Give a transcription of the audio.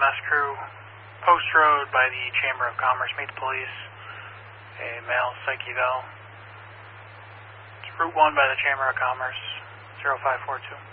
EMS crew, Post Road by the Chamber of Commerce. Meet the police. A male psych eval. It's Route 1 by the Chamber of Commerce, 0542.